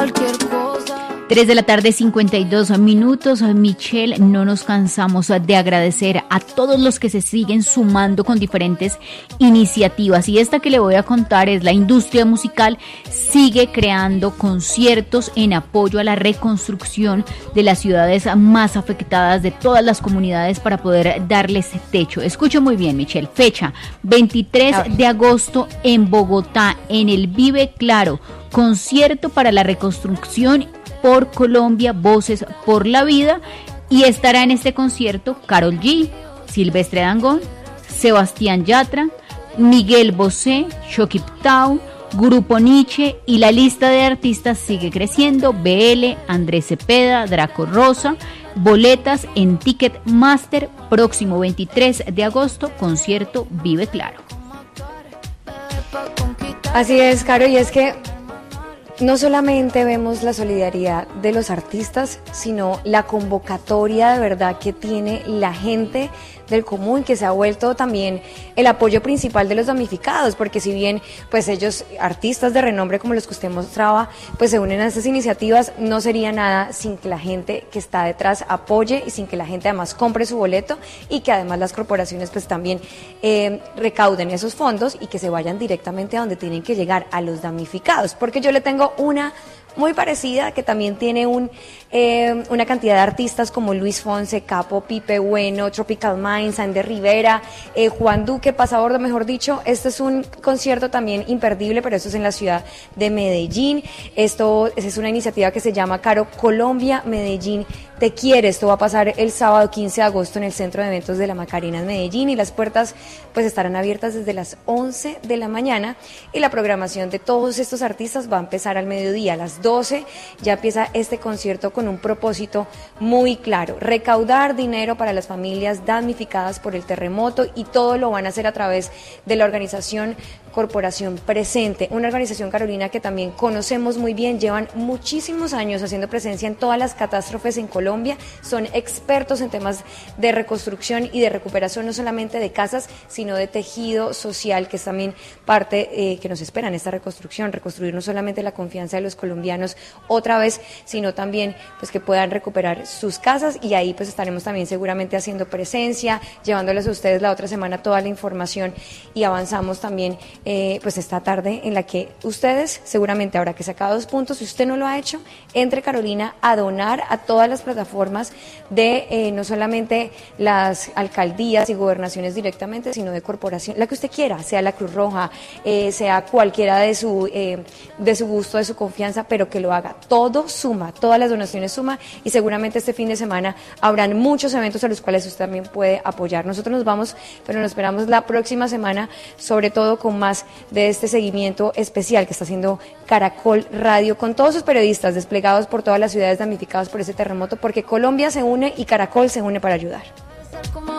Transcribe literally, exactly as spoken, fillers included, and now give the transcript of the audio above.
Tres de la tarde, cincuenta y dos minutos. Michelle, no nos cansamos de agradecer a todos los que se siguen sumando con diferentes iniciativas. Y esta que le voy a contar es la industria musical sigue creando conciertos en apoyo a la reconstrucción de las ciudades más afectadas de todas las comunidades para poder darles techo. Escucha muy bien, Michelle. Fecha veintitrés de agosto en Bogotá, en el Vive Claro. Concierto para la reconstrucción por Colombia, Voces por la Vida, y estará en este concierto Karol G, Silvestre Dangond, Sebastián Yatra, Miguel Bosé, Shoki Town, Grupo Nietzsche, y la lista de artistas sigue creciendo. B L, Andrés Cepeda, Draco Rosa. Boletas en Ticketmaster. Próximo veintitrés de agosto, concierto Vive Claro. Así es, Caro, y es que no solamente vemos la solidaridad de los artistas, sino la convocatoria de verdad que tiene la gente del común, que se ha vuelto también el apoyo principal de los damnificados, porque si bien pues ellos, artistas de renombre como los que usted mostraba, pues se unen a estas iniciativas, no sería nada sin que la gente que está detrás apoye y sin que la gente además compre su boleto, y que además las corporaciones pues también eh, recauden esos fondos y que se vayan directamente a donde tienen que llegar, a los damnificados. Porque yo le tengo una muy parecida, que también tiene un eh, una cantidad de artistas como Luis Fonse, Capo, Pipe Bueno, Tropical Minds, Ander Rivera, eh, Juan Duque, Pasabordo, mejor dicho. Este es un concierto también imperdible, pero esto es en la ciudad de Medellín. Esto es una iniciativa que se llama Caro Colombia Medellín Te Quiere. Esto va a pasar el sábado quince de agosto en el Centro de Eventos de la Macarena en Medellín, y las puertas pues estarán abiertas desde las once de la mañana, y la programación de todos estos artistas va a empezar al mediodía. A las doce ya empieza este concierto con un propósito muy claro: recaudar dinero para las familias damnificadas por el terremoto, y todo lo van a hacer a través de la organización Corporación Presente, una organización, Carolina, que también conocemos muy bien. Llevan muchísimos años haciendo presencia en todas las catástrofes en Colombia, son expertos en temas de reconstrucción y de recuperación, no solamente de casas, sino de tejido social, que es también parte eh, que nos espera en esta reconstrucción, reconstruir no solamente la confianza de los colombianos otra vez, sino también pues que puedan recuperar sus casas, y ahí pues estaremos también seguramente haciendo presencia, llevándoles a ustedes la otra semana toda la información, y avanzamos también Eh, pues esta tarde en la que ustedes seguramente habrá que sacar dos puntos. Si usted no lo ha hecho, entre, Carolina, a donar a todas las plataformas de eh, no solamente las alcaldías y gobernaciones directamente, sino de corporación, la que usted quiera, sea la Cruz Roja, eh, sea cualquiera de su eh, de su gusto, de su confianza, pero que lo haga. Todo suma, todas las donaciones suma, y seguramente este fin de semana habrán muchos eventos a los cuales usted también puede apoyar. Nosotros nos vamos, pero nos esperamos la próxima semana, sobre todo con más de este seguimiento especial que está haciendo Caracol Radio con todos sus periodistas desplegados por todas las ciudades damnificadas por ese terremoto, porque Colombia se une y Caracol se une para ayudar.